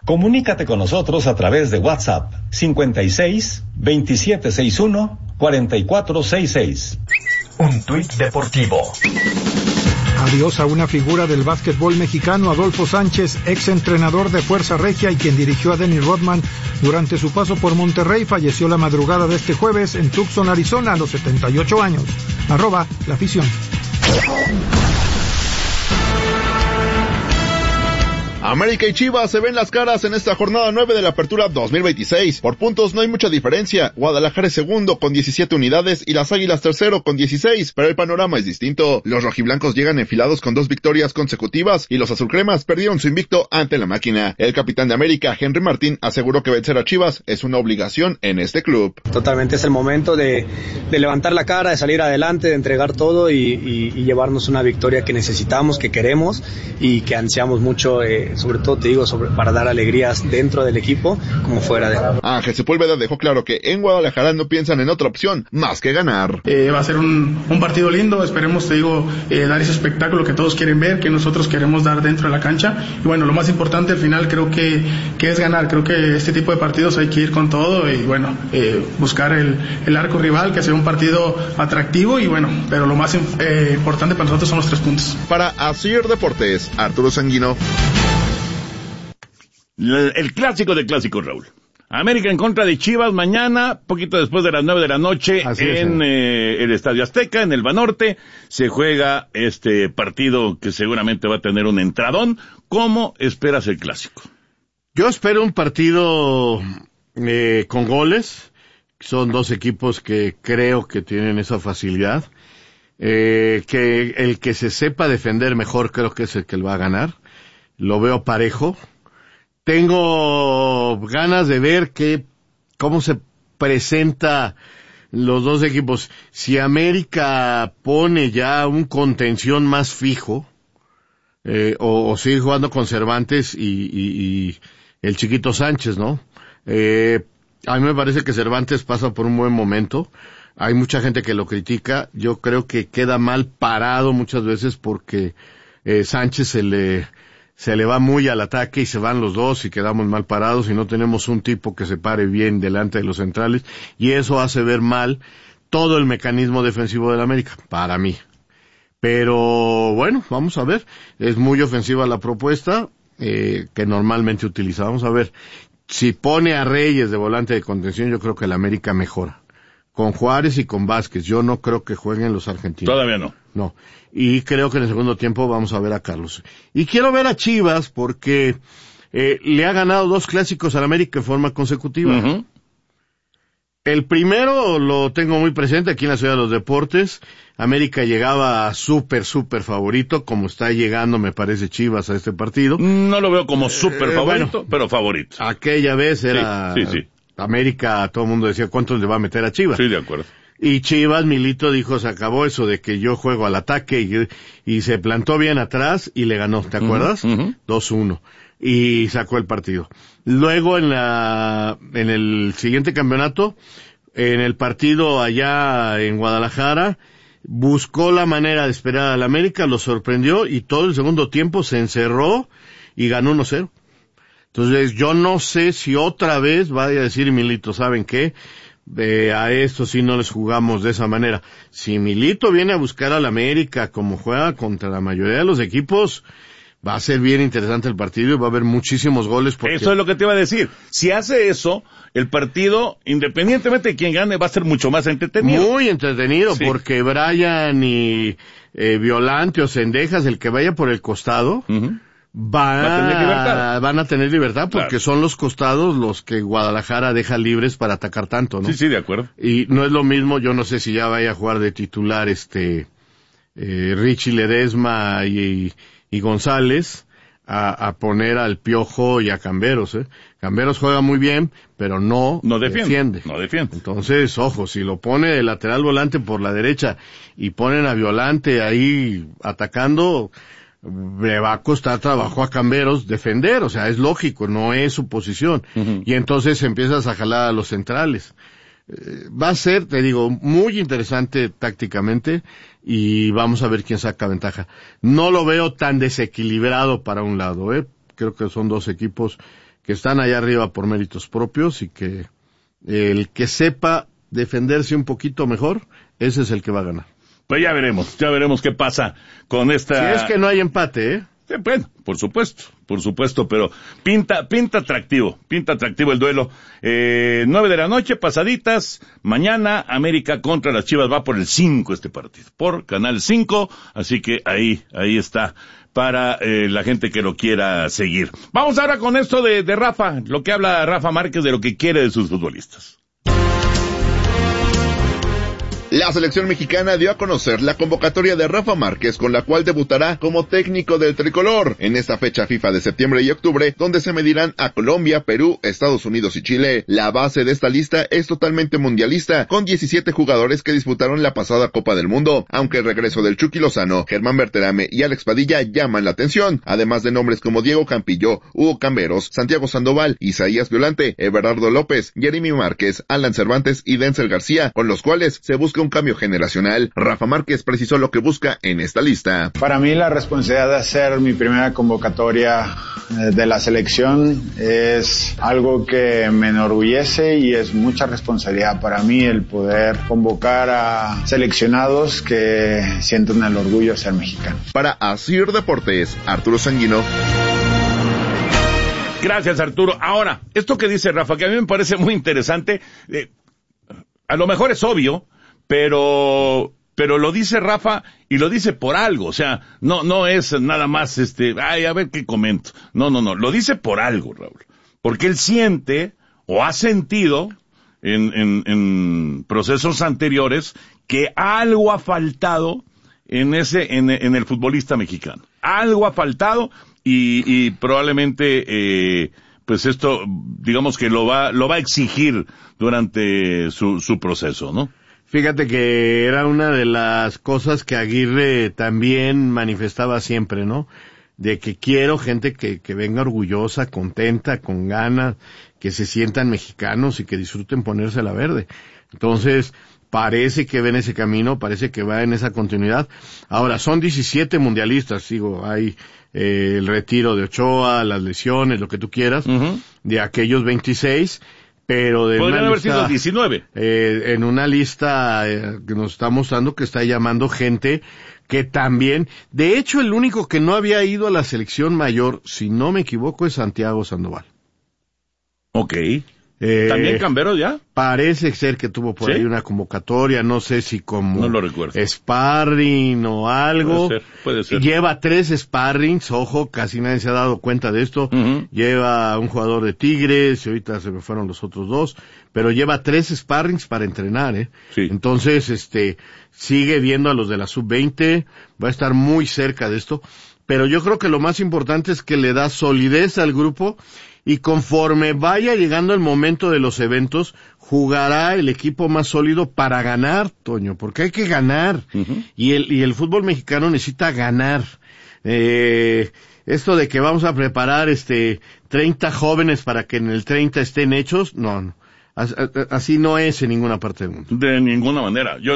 Comunícate con nosotros a través de WhatsApp 56 2761 4466. Un tuit deportivo. Adiós a una figura del básquetbol mexicano, Adolfo Sánchez, ex entrenador de Fuerza Regia y quien dirigió a Dennis Rodman durante su paso por Monterrey, falleció la madrugada de este jueves en Tucson, Arizona, a los 78 años. @La Afición. América y Chivas se ven las caras en esta jornada 9 de la Apertura 2026. Por puntos no hay mucha diferencia. Guadalajara es segundo con 17 unidades y las Águilas tercero con 16, pero el panorama es distinto. Los rojiblancos llegan enfilados con 2 victorias consecutivas y los azulcremas perdieron su invicto ante la máquina. El capitán de América, Henry Martín, aseguró que vencer a Chivas es una obligación en este club. Totalmente es el momento de levantar la cara, de salir adelante, de entregar todo y llevarnos una victoria que necesitamos, que queremos y que ansiamos mucho, sobre todo te digo, para dar alegrías dentro del equipo como fuera de él. Ángel Sepúlveda dejó claro que en Guadalajara no piensan en otra opción más que ganar. Va a ser un partido lindo, esperemos, te digo, dar ese espectáculo que todos quieren ver, que nosotros queremos dar dentro de la cancha. Y bueno, lo más importante al final creo que es ganar. Creo que este tipo de partidos hay que ir con todo y bueno, buscar el arco rival, que sea un partido atractivo y bueno, pero lo más importante para nosotros son los 3 puntos. Para Asir Deportes, Arturo Sanguino. El clásico de clásicos, Raúl. América en contra de Chivas mañana, poquito después de las 9 de la noche, el Estadio Azteca, en el Banorte, se juega este partido que seguramente va a tener un entradón. ¿Cómo esperas el clásico? Yo espero un partido con goles. Son 2 equipos que creo que tienen esa facilidad. Que el que se sepa defender mejor creo que es el que va a ganar. Lo veo parejo. Tengo ganas de ver cómo se presenta los 2 equipos. Si América pone ya un contención más fijo, o sigue jugando con Cervantes y el chiquito Sánchez, ¿no? A mí me parece que Cervantes pasa por un buen momento. Hay mucha gente que lo critica. Yo creo que queda mal parado muchas veces porque Sánchez se le va muy al ataque y se van los 2 y quedamos mal parados y no tenemos un tipo que se pare bien delante de los centrales y eso hace ver mal todo el mecanismo defensivo del América, para mí. Pero bueno, vamos a ver. Es muy ofensiva la propuesta que normalmente utiliza. Vamos a ver. Si pone a Reyes de volante de contención, yo creo que el América mejora. Con Juárez y con Vázquez. Yo no creo que jueguen los argentinos. Todavía no. No. Y creo que en el segundo tiempo vamos a ver a Carlos. Y quiero ver a Chivas porque le ha ganado 2 clásicos al América en forma consecutiva. Uh-huh. El primero lo tengo muy presente aquí en la Ciudad de los Deportes. América llegaba súper favorito, como está llegando, me parece, Chivas a este partido. No lo veo como súper favorito, pero favorito. Aquella vez era... Sí. América, todo el mundo decía, ¿cuántos le va a meter a Chivas? Sí, de acuerdo. Y Chivas, Milito dijo, se acabó eso de que yo juego al ataque y se plantó bien atrás y le ganó, ¿te acuerdas? Uh-huh. 2-1. Y sacó el partido. Luego en el siguiente campeonato, en el partido allá en Guadalajara, buscó la manera de esperar al América, lo sorprendió y todo el segundo tiempo se encerró y ganó 1-0. Entonces, yo no sé si otra vez vaya a decir Milito, ¿saben qué? A esto sí no les jugamos de esa manera. Si Milito viene a buscar al América como juega contra la mayoría de los equipos, va a ser bien interesante el partido y va a haber muchísimos goles. Porque... Eso es lo que te iba a decir. Si hace eso, el partido, independientemente de quién gane, va a ser mucho más entretenido. Muy entretenido, sí. Porque Brian y Violante o Cendejas, el que vaya por el costado... Uh-huh. Van a tener libertad porque claro, son los costados los que Guadalajara deja libres para atacar tanto, ¿no? Sí, de acuerdo. Y no es lo mismo, yo no sé si ya vaya a jugar de titular Richie Ledesma y González a poner al Piojo y a Camberos, Camberos juega muy bien, pero no defiende. No defiende. Entonces, ojo, si lo pone de lateral volante por la derecha y ponen a Violante ahí atacando, le va a costar trabajo a Camberos defender, o sea, es lógico, no es su posición. Uh-huh. Y entonces empiezas a jalar a los centrales. Va a ser, te digo, muy interesante tácticamente y vamos a ver quién saca ventaja. No lo veo tan desequilibrado para un lado, Creo que son 2 equipos están allá arriba por méritos propios y que el que sepa defenderse un poquito mejor, ese es el que va a ganar. Pues ya veremos qué pasa con esta... Si es que no hay empate, ¿eh? Bueno, por supuesto, pero pinta atractivo el duelo. 9 de la noche, pasaditas, mañana, América contra las Chivas, va por el 5 este partido, por Canal 5, así que ahí está, para la gente que lo quiera seguir. Vamos ahora con esto de Rafa, lo que habla Rafa Márquez de lo que quiere de sus futbolistas. La selección mexicana dio a conocer la convocatoria de Rafa Márquez, con la cual debutará como técnico del tricolor en esta fecha FIFA de septiembre y octubre, donde se medirán a Colombia, Perú, Estados Unidos y Chile. La base de esta lista es totalmente mundialista, con 17 jugadores que disputaron la pasada Copa del Mundo, aunque el regreso del Chucky Lozano, Germán Berterame y Alex Padilla llaman la atención, además de nombres como Diego Campillo, Hugo Camberos, Santiago Sandoval, Isaías Violante, Everardo López, Jeremy Márquez, Alan Cervantes y Denzel García, con los cuales se busca un cambio generacional. Rafa Márquez precisó lo que busca en esta lista. Para mí la responsabilidad de hacer mi primera convocatoria de la selección es algo que me enorgullece y es mucha responsabilidad para mí el poder convocar a seleccionados que sienten el orgullo de ser mexicanos. Para Asir Deportes, Arturo Sanguino. Gracias, Arturo. Ahora, esto que dice Rafa, que a mí me parece muy interesante, a lo mejor es obvio, pero lo dice Rafa y lo dice por algo, o sea, no es nada más a ver qué comento. No, lo dice por algo, Raúl. Porque él siente o ha sentido en procesos anteriores que algo ha faltado en el futbolista mexicano. Algo ha faltado y probablemente pues esto, digamos que lo va a exigir durante su proceso, ¿no? Fíjate que era una de las cosas que Aguirre también manifestaba siempre, ¿no? De que quiero gente que venga orgullosa, contenta, con ganas, que se sientan mexicanos y que disfruten ponerse la verde. Entonces, parece que va en ese camino, parece que va en esa continuidad. Ahora, son 17 mundialistas, hay el retiro de Ochoa, las lesiones, lo que tú quieras, de aquellos 26, pero de podrían haber sido 19. En una lista que nos está mostrando que está llamando gente que también, de hecho el único que no había ido a la selección mayor, si no me equivoco, es Santiago Sandoval. Ok. ¿También Camberos ya? Parece ser que tuvo por ahí una convocatoria, no sé si como no lo recuerdo. Sparring o algo. Puede ser. Lleva 3 sparrings, ojo, casi nadie se ha dado cuenta de esto. Lleva un jugador de Tigres, y ahorita se me fueron los otros 2, pero lleva 3 sparrings para entrenar, Sí. Entonces, sigue viendo a los de la sub-20, va a estar muy cerca de esto, pero yo creo que lo más importante es que le da solidez al grupo. Y conforme vaya llegando el momento de los eventos, jugará el equipo más sólido para ganar, Toño, porque hay que ganar. Y el fútbol mexicano necesita ganar. Esto de que vamos a preparar 30 jóvenes para que en el 30 estén hechos, no. Así no es en ninguna parte del mundo. De ninguna manera. Yo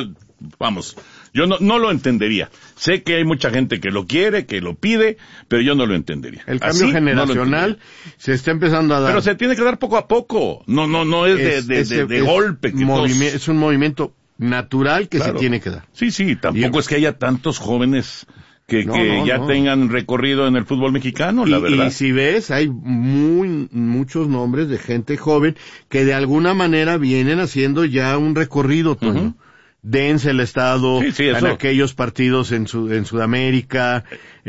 no lo entendería. Sé que hay mucha gente que lo quiere, que lo pide, pero yo no lo entendería. El cambio generacional se está empezando a dar. Pero se tiene que dar poco a poco. No es de golpe. Es un movimiento natural que se tiene que dar. Sí, tampoco es que haya tantos jóvenes que ya tengan recorrido en el fútbol mexicano, la verdad. Y si ves, hay muchos nombres de gente joven que de alguna manera vienen haciendo ya un recorrido, Toño. Denzel ha estado en aquellos partidos en Sudamérica,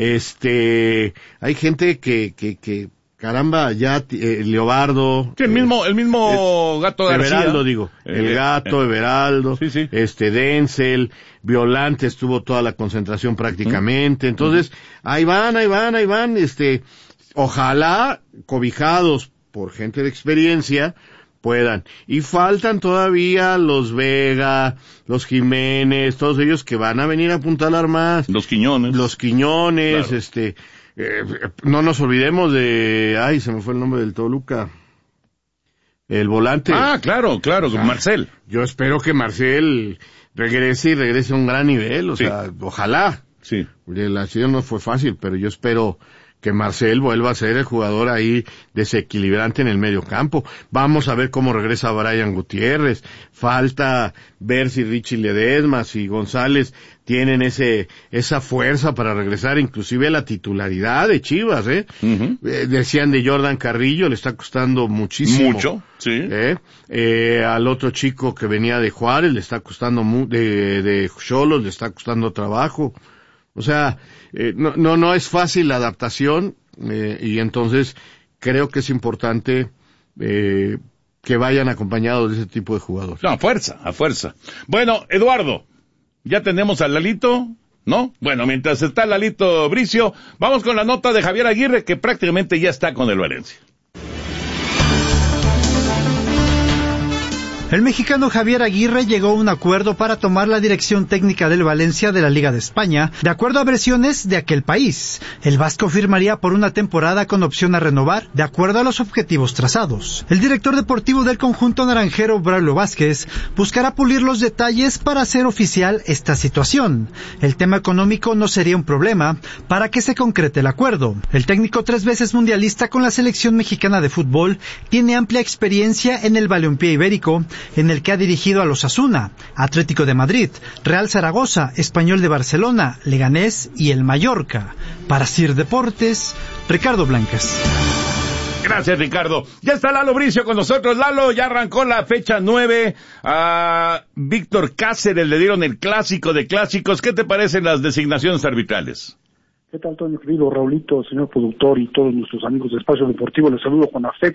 hay gente que caramba, ya, Leobardo. Sí, el mismo Gato García. Everaldo, el Gato, Everaldo. Sí. Denzel, Violante estuvo toda la concentración prácticamente. Entonces, ahí van. Ojalá, cobijados por gente de experiencia, puedan. Y faltan todavía los Vega, los Jiménez, todos ellos que van a venir a apuntalar más. Los Quiñones. Claro. No nos olvidemos de, se me fue el nombre del Toluca. El volante. Claro, Marcel. Yo espero que Marcel regrese a un gran nivel, sea, ojalá. Sí. La decisión no fue fácil, pero yo espero que Marcel vuelva a ser el jugador ahí desequilibrante en el medio campo. Vamos a ver cómo regresa Brian Gutiérrez. Falta ver si Richie Ledesma, si González tienen esa fuerza para regresar inclusive a la titularidad de Chivas, Decían de Jordan Carrillo, le está costando muchísimo. Mucho, sí. Al otro chico que venía de Juárez le está costando de Xolos le está costando trabajo. O sea, no es fácil la adaptación, y entonces creo que es importante que vayan acompañados de ese tipo de jugadores. No, a fuerza. Bueno, Eduardo, ya tenemos a Lalito, ¿no? Bueno, mientras está Lalito Bricio, vamos con la nota de Javier Aguirre, que prácticamente ya está con el Valencia. El mexicano Javier Aguirre llegó a un acuerdo para tomar la dirección técnica del Valencia de la Liga de España, de acuerdo a versiones de aquel país. El vasco firmaría por una temporada con opción a renovar, de acuerdo a los objetivos trazados. El director deportivo del conjunto naranjero, Braulio Vázquez, buscará pulir los detalles para hacer oficial esta situación. El tema económico no sería un problema para que se concrete el acuerdo. El técnico 3 veces mundialista con la selección mexicana de fútbol tiene amplia experiencia en el balompié ibérico, en el que ha dirigido a los Osasuna, Atlético de Madrid, Real Zaragoza, Español de Barcelona, Leganés y el Mallorca. Para CIR Deportes, Ricardo Blancas. Gracias, Ricardo. Ya está Lalo Bricio con nosotros. Lalo, ya arrancó la fecha 9. A Víctor Cáceres le dieron el clásico de clásicos. ¿Qué te parecen las designaciones arbitrales? ¿Qué tal, Toño, querido Raulito, señor productor y todos nuestros amigos de Espacio Deportivo? Les saludo con afecto.